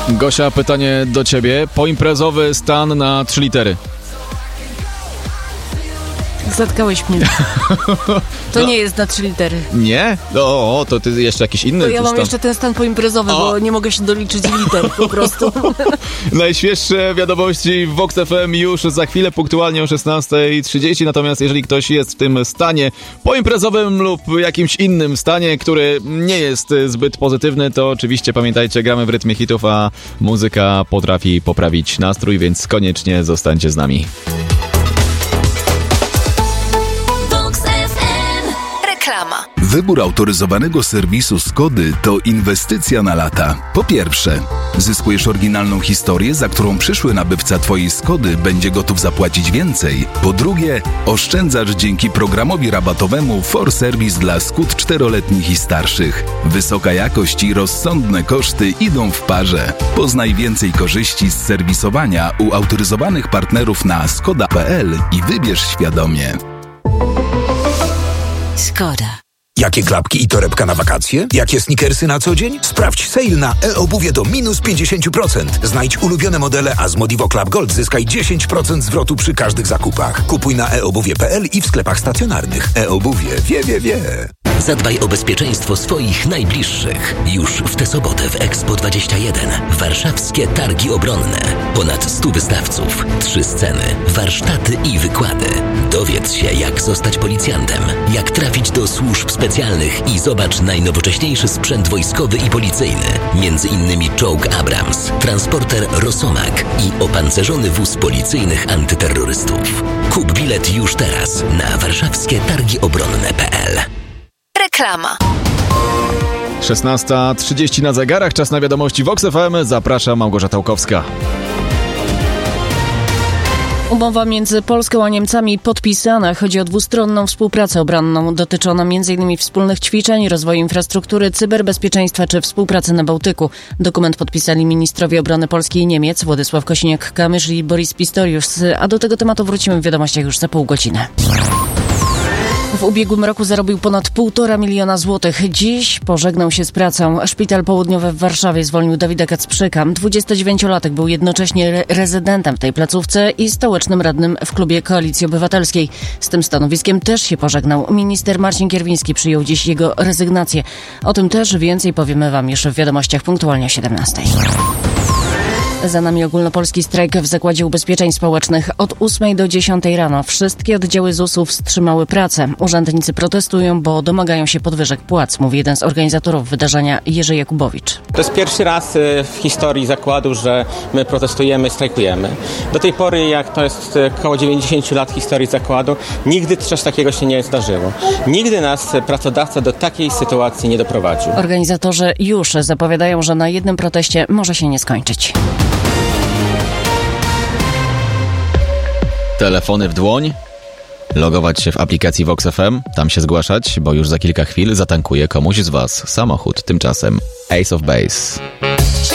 Gosia, pytanie do ciebie. Poimprezowy stan na 3 litery. Zatkałeś mnie. To nie jest na 3 litery. Nie? To ty jeszcze jakiś inny To ja mam stan. jeszcze ten stan poimprezowy, bo nie mogę się doliczyć liter po prostu. Najświeższe wiadomości w Vox FM już za chwilę, punktualnie o 16:30. Natomiast jeżeli ktoś jest w tym stanie poimprezowym lub jakimś innym stanie, który nie jest zbyt pozytywny, to oczywiście pamiętajcie, gramy w rytmie hitów, a muzyka potrafi poprawić nastrój, więc koniecznie zostańcie z nami. Wybór autoryzowanego serwisu Skody to inwestycja na lata. Po pierwsze, zyskujesz oryginalną historię, za którą przyszły nabywca Twojej Skody będzie gotów zapłacić więcej. Po drugie, oszczędzasz dzięki programowi rabatowemu For Service dla Skód 4-letnich i starszych. Wysoka jakość i rozsądne koszty idą w parze. Poznaj więcej korzyści z serwisowania u autoryzowanych partnerów na skoda.pl i wybierz świadomie. Skoda. Jakie klapki i torebka na wakacje? Jakie sneakersy na co dzień? Sprawdź sale na e-obuwie do minus 50%. Znajdź ulubione modele, a z Modivo Club Gold zyskaj 10% zwrotu przy każdych zakupach. Kupuj na eobuwie.pl i w sklepach stacjonarnych. E-obuwie wie. Zadbaj o bezpieczeństwo swoich najbliższych. Już w tę sobotę w Expo 21. Warszawskie Targi Obronne. Ponad 100 wystawców, 3 sceny, warsztaty i wykłady. Dowiedz się, jak zostać policjantem, jak trafić do służb specjalnych i zobacz najnowocześniejszy sprzęt wojskowy i policyjny. Między innymi czołg Abrams, transporter Rosomak i opancerzony wóz policyjnych antyterrorystów. Kup bilet już teraz na warszawskietargiobronne.pl. Reklama. 16:30 na zegarach, czas na wiadomości Vox FM. Zaprasza Małgorzata Łukowska. Umowa między Polską a Niemcami podpisana. Chodzi o dwustronną współpracę obronną dotyczącą m.in. wspólnych ćwiczeń, rozwoju infrastruktury, cyberbezpieczeństwa czy współpracy na Bałtyku. Dokument podpisali ministrowie obrony Polski i Niemiec Władysław Kosiniak-Kamysz i Boris Pistorius. A do tego tematu wrócimy w wiadomościach już za pół godziny. W ubiegłym roku zarobił ponad 1,5 miliona złotych. Dziś pożegnał się z pracą. Szpital Południowy w Warszawie zwolnił Dawida Kacprzyka. 29-latek był jednocześnie rezydentem w tej placówce i stołecznym radnym w klubie Koalicji Obywatelskiej. Z tym stanowiskiem też się pożegnał. Minister Marcin Kierwiński przyjął dziś jego rezygnację. O tym też więcej powiemy wam już w wiadomościach punktualnie o 17:00. Za nami ogólnopolski strajk w Zakładzie Ubezpieczeń Społecznych. Od 8 do 10 rano wszystkie oddziały ZUS-u wstrzymały pracę. Urzędnicy protestują, bo domagają się podwyżek płac, mówi jeden z organizatorów wydarzenia, Jerzy Jakubowicz. To jest pierwszy raz w historii zakładu, że my protestujemy, strajkujemy. Do tej pory, jak to jest około 90 lat historii zakładu, nigdy coś takiego się nie zdarzyło. Nigdy nas pracodawca do takiej sytuacji nie doprowadził. Organizatorzy już zapowiadają, że na jednym proteście może się nie skończyć. Telefony w dłoń, logować się w aplikacji Vox FM, tam się zgłaszać, bo już za kilka chwil zatankuje komuś z was samochód. Tymczasem Ace of Base.